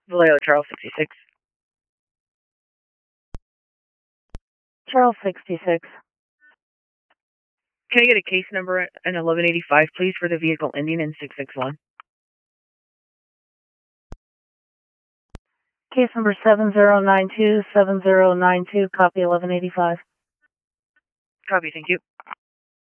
Vallejo, Charles 66. Charles 66. Can I get a case number and 1185, please, for the vehicle ending in 661? Case number 7092, 7092, copy 1185. Copy, thank you.